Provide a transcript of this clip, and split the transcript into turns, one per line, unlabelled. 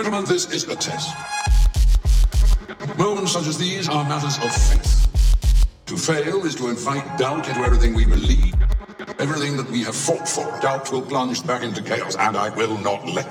Gentlemen, this is a test. Moments such as these are matters of faith. To fail is to invite doubt into everything we believe. Everything that we have fought for, doubt will plunge back into chaos, and I will not let